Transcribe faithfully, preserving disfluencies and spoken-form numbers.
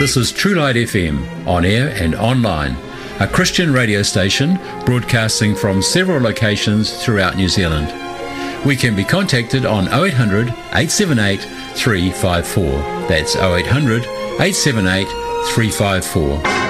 This is True Light F M, on air and online, a Christian radio station broadcasting from several locations throughout New Zealand. We can be contacted on oh eight hundred, eight seven eight, three five four. That's oh eight hundred, eight seven eight, three five four.